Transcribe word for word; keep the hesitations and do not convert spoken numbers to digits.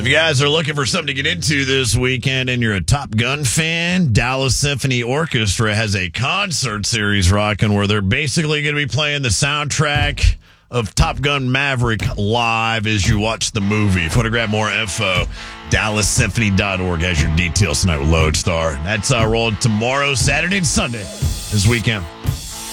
If you guys are looking for something to get into this weekend and you're a Top Gun fan, Dallas Symphony Orchestra has a concert series rocking where they're basically going to be playing the soundtrack of Top Gun Maverick live as you watch the movie. If you want to grab more info, dallas symphony dot org has your details tonight with Lodestar. That's uh, rolling tomorrow, Saturday, and Sunday this weekend.